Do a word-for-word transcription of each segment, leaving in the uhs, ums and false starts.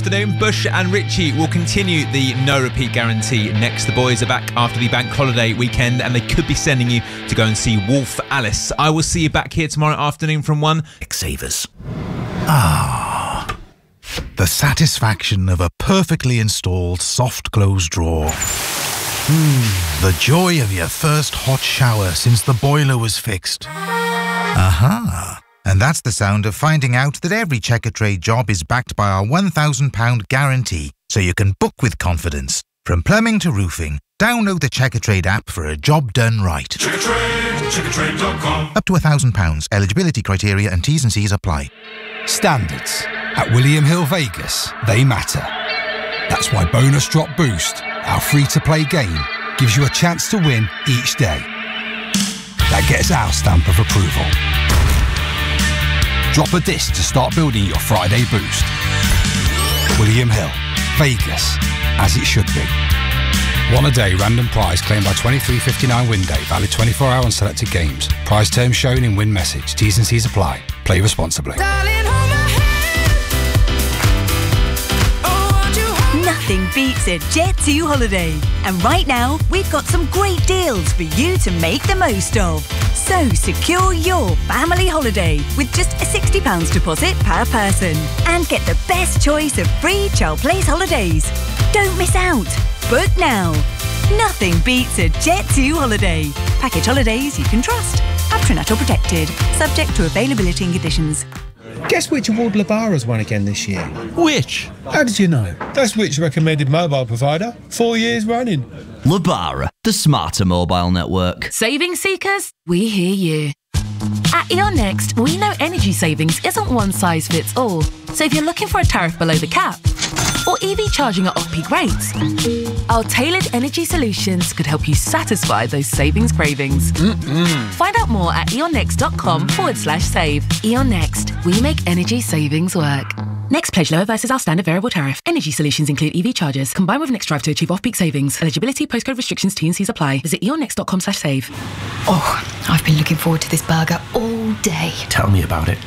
Afternoon, Bush and Richie will continue the no repeat guarantee next. The boys are back after the bank holiday weekend and they could be sending you to go and see Wolf Alice. I will see you back here tomorrow afternoon from one. Savers. Ah, the satisfaction of a perfectly installed soft close drawer. Mm, the joy of your first hot shower since the boiler was fixed. Aha. And that's the sound of finding out that every Checkatrade job is backed by our one thousand pounds guarantee, so you can book with confidence. From plumbing to roofing, download the Checkatrade app for a job done right. Checkatrade, checkatrade dot com. Up to one thousand pounds. Eligibility criteria and T's and C's apply. Standards. At William Hill Vegas, they matter. That's why Bonus Drop Boost, our free-to-play game, gives you a chance to win each day. That gets our stamp of approval. Drop a disc to start building your Friday boost. William Hill, Vegas, as it should be. One a day random prize claimed by twenty-three fifty-nine win day, valid twenty-four hour on selected games. Prize terms shown in win message. T's and C's apply. Play responsibly. Nothing beats a Jet two holiday. And right now, we've got some great deals for you to make the most of. So secure your family holiday with just a sixty pounds deposit per person. And get the best choice of free child place holidays. Don't miss out. Book now. Nothing beats a Jet two holiday. Package holidays you can trust. Patronato protected. Subject to availability and conditions. Guess which award Lebara's won again this year? Which? How did you know? That's which recommended mobile provider. Four years running. Lebara, the smarter mobile network. Saving seekers, we hear you. At E O N Next, we know energy savings isn't one size fits all. So if you're looking for a tariff below the cap, or E V charging at off-peak rates, our tailored energy solutions could help you satisfy those savings cravings. Mm-mm. Find out more at eonnext.com forward slash save. E O N Next, we make energy savings work. Next pledge lower versus our standard variable tariff. Energy solutions include E V charges. Combine with Next Drive to achieve off-peak savings. Eligibility, postcode restrictions, T and C's apply. Visit eonnext.com slash save. Oh, I've been looking forward to this burger all day. Tell me about it.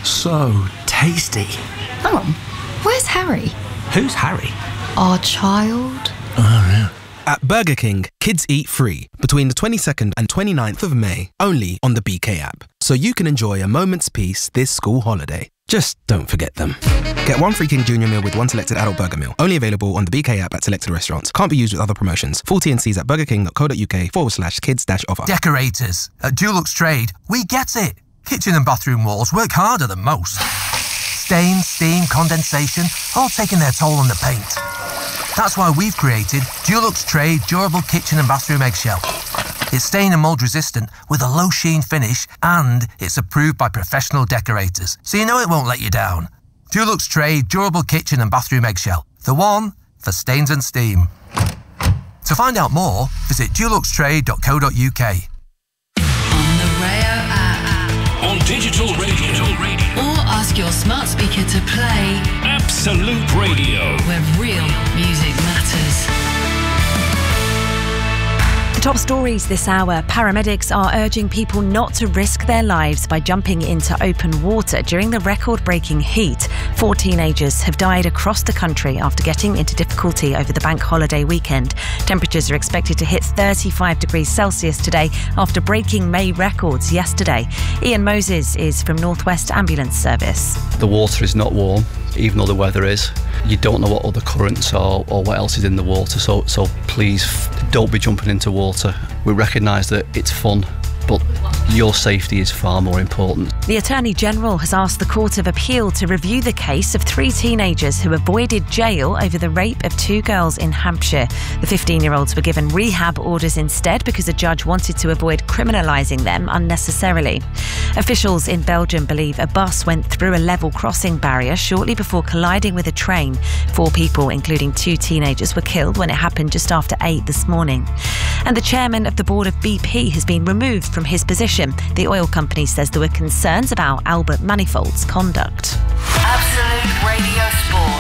So tasty. Hang on, where's Harry? Who's Harry? Our child. Oh, yeah. At Burger King, kids eat free between the twenty-second and twenty-ninth of May, only on the B K app. So you can enjoy a moment's peace this school holiday. Just don't forget them. Get one free King Junior meal with one selected adult burger meal. Only available on the B K app at selected restaurants. Can't be used with other promotions. Full T and C's at burgerking.co.uk forward slash kids dash offer. Decorators. At Dulux Trade, we get it. Kitchen and bathroom walls work harder than most. Stain, steam, condensation, all taking their toll on the paint. That's why we've created Dulux Trade Durable Kitchen and Bathroom Eggshell. It's stain and mould resistant with a low sheen finish, and it's approved by professional decorators, so you know it won't let you down. Dulux Trade Durable Kitchen and Bathroom Eggshell. The one for stains and steam. To find out more, visit dulux trade dot co dot uk. On the Rayo app. On digital radio. Or ask your smart speaker to play Absolute Radio, where real music matters. The top stories this hour. Paramedics are urging people not to risk their lives by jumping into open water during the record-breaking heat. Four teenagers have died across the country after getting into difficulty over the bank holiday weekend. Temperatures are expected to hit thirty-five degrees Celsius today after breaking May records yesterday. Ian Moses is from Northwest Ambulance Service. The water is not warm, even though the weather is. You don't know what other currents or, or what else is in the water, so so please f- don't be jumping into water. We recognise that it's fun, but your safety is far more important. The Attorney General has asked the Court of Appeal to review the case of three teenagers who avoided jail over the rape of two girls in Hampshire. The fifteen-year-olds were given rehab orders instead because a judge wanted to avoid criminalising them unnecessarily. Officials in Belgium believe a bus went through a level crossing barrier shortly before colliding with a train. Four people, including two teenagers, were killed when it happened just after eight this morning. And the chairman of the board of B P has been removed from his position. The oil company says there were concerns about Albert Manifold's conduct. Absolute Radio Sport.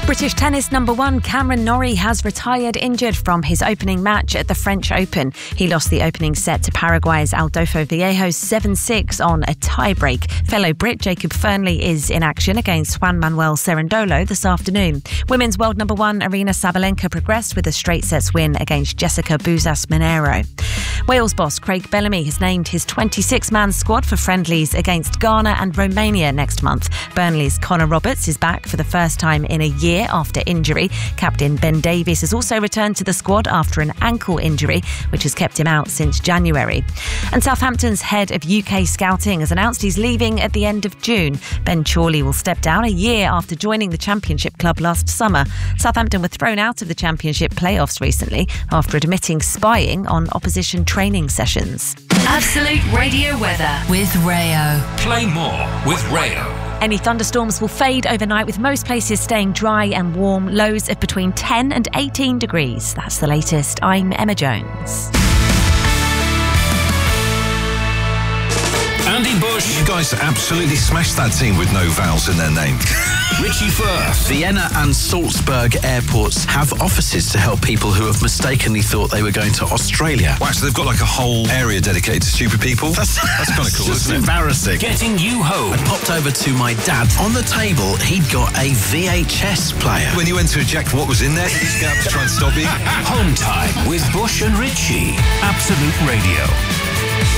British tennis number one Cameron Norrie has retired injured from his opening match at the French Open. He lost the opening set to Paraguay's Adolfo Viejo seven six on a tie-break. Fellow Brit Jacob Fernley is in action against Juan Manuel Cerundolo this afternoon. Women's world number one Arina Sabalenka progressed with a straight sets win against Jessica Bouzas-Monero. Wales boss Craig Bellamy has named his twenty-six man squad for friendlies against Ghana and Romania next month. Burnley's Connor Roberts is back for the first time in a year after injury. Captain Ben Davies has also returned to the squad after an ankle injury, which has kept him out since January. And Southampton's head of U K scouting has announced he's leaving at the end of June. Ben Chorley will step down a year after joining the Championship club last summer. Southampton were thrown out of the Championship playoffs recently after admitting spying on opposition training sessions. Absolute Radio weather with Rayo. Play more with Rayo. Any thunderstorms will fade overnight, with most places staying dry and warm, lows of between ten and eighteen degrees. That's the latest. I'm Emma Jones. Andy Bush. You guys absolutely smashed that team with no vowels in their name. Richie Firth. Vienna and Salzburg airports have offices to help people who have mistakenly thought they were going to Australia. Wow, so they've got like a whole area dedicated to stupid people? That's, that's kind of cool, just isn't it? Embarrassing. Getting you home. I popped over to my dad. On the table, he'd got a V H S player. When you went to eject what was in there, did you get up to try and stop you? Home time with Bush and Richie. Absolute Radio.